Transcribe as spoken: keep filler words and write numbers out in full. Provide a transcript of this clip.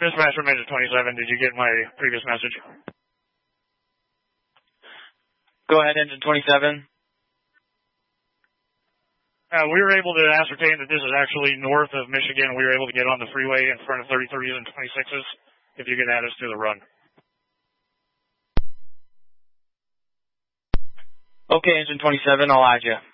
Dispatch from Engine twenty-seven, did you get my previous message? Go ahead, Engine twenty-seven. Uh, we were able to ascertain that this is actually north of Michigan. We were able to get on the freeway in front of thirty-threes and twenty-sixes, if you could add us to the run. Okay, Engine twenty-seven, I'll add you.